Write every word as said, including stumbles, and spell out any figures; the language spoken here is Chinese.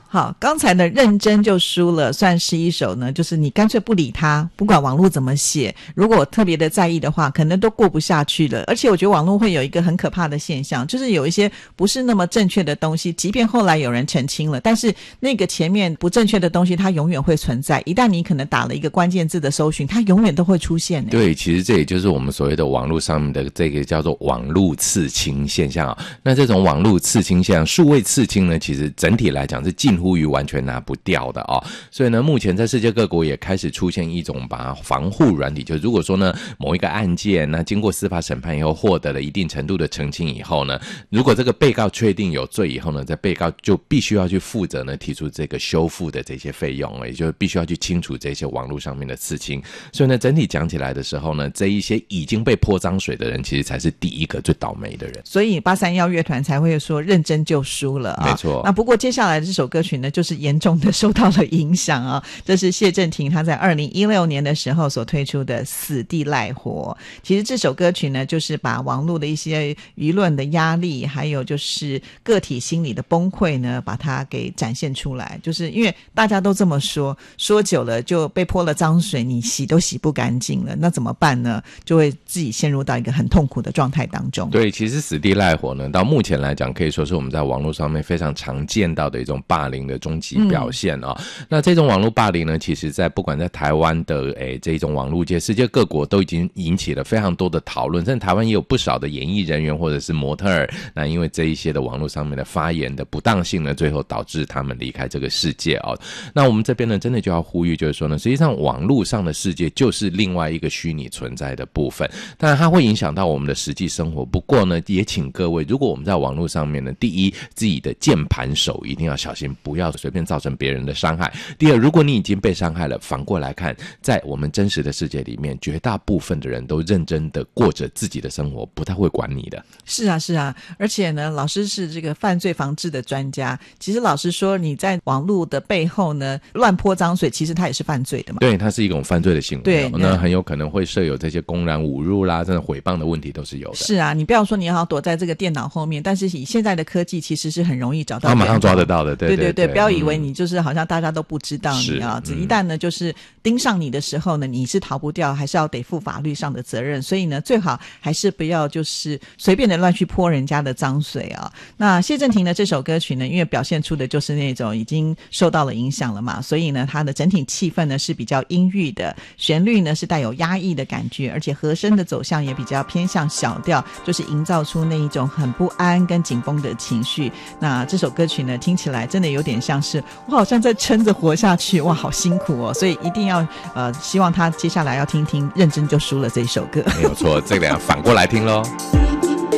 好，刚才的认真就输了算是一首呢，就是你干脆不理他，不管网络怎么写，如果我特别的在意的话，可能都过不下去了。而且我觉得网络会有一个很可怕的现象，就是有一些不是那么正确的东西，即便后来有人澄清了，但是那个前面不正确的东西它永远会存在，一旦你可能打了一个关键字的搜寻，它永远都会出现。 对，其实这也就是我们所谓的网络上面的这个叫做网络刺青现象啊。那这种网络刺青现象，数位刺青呢，其实整体来讲是近乎于完全拿不掉的哦。所以呢，目前在世界各国也开始出现一种把防护软体，就是如果说呢某一个案件那经过司法审判以后获得了一定程度的澄清以后呢，如果这个被告确定有罪以后呢，在被告就必须要去负责呢提出这个修复的这些费用，也就必须要去清除这些网络上面的刺青。所以呢，整体讲起来的时候呢，这一些已经被泼脏水的人，其实才是第一个最倒霉的人。 所以八三一乐团才会说认真就输了啊。 没错。 那不过接下来这首歌曲呢，就是严重的受到了影响啊。这是谢震廷他在二零一六年的时候所推出的《死地赖活》。其实这首歌曲呢，就是把网络的一些舆论的压力，还有就是个体心理的崩溃呢，把它给展现出来。就是因为大家都这么说，说久了就被泼了脏水，你洗都洗不干净了，那怎么办呢？就会自己陷入到一个很痛苦的状态当中。 对，其实死地赖活呢，到目前来讲可以说是我们在网络上面非常常见到的一种霸凌的终极表现啊、哦嗯。那这种网络霸凌呢，其实在不管在台湾的诶这种网络界，世界各国都已经引起了非常多的讨论，甚至台湾也有不少的演艺人员或者是模特儿，那因为这一些的网络上面的发言的不当性呢，最后导致他们离开这个世界哦。那我们这边呢，真的就要呼吁，就是说呢，实际上网络上的世界就是另外一个虚拟存在的部分，当然它会影响到我们的实际生活。不过呢，也请各位，如果我们在网络上面呢，第一，自己的键盘手一定要小心，不要随便造成别人的伤害。第二，如果你已经被伤害了，反过来看，在我们真实的世界里面，绝大部分的人都认真的过着自己的生活，不太会管你的。 是啊是啊，而且呢，老师是这个犯罪防治的专家，其实老师说你在网络的背后呢乱泼脏水，其实它也是犯罪的嘛。 对，它是一种犯罪的行为。 对， 那很有可能会设有这些公然侮辱啦，真的诽谤的问题都是有的。 是啊，你不要说你要躲在这个电脑后面，但是以现在的科技其实是很容易找到， 他马上抓得到的。对对对对, 对， 不要以为你就是好像大家都不知道你啊，嗯、一旦呢就是盯上你的时候呢，你是逃不掉，还是要得负法律上的责任。所以呢，最好还是不要就是随便的乱去泼人家的脏水啊。那谢震廷的这首歌曲呢，因为表现出的就是那种已经受到了影响了嘛，所以呢，它的整体气氛呢是比较阴郁的，旋律呢是带有压抑的感觉，而且和声的走向也比较偏向小调，就是营造出那一种很不安跟紧绷的情绪。那这首歌曲呢，听起来真的有点像是我好像在撑着活下去，哇，好辛苦哦！所以一定要呃，希望他接下来要听听认真就输了这一首歌。 没有错，这个要反过来听咯。